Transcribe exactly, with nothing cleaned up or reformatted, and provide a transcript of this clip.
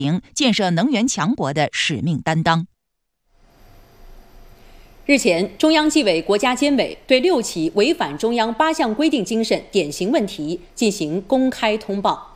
建设能源强国的使命担当。 日前，中央纪委国家监委对六起违反中央八项规定精神典型问题进行公开通报。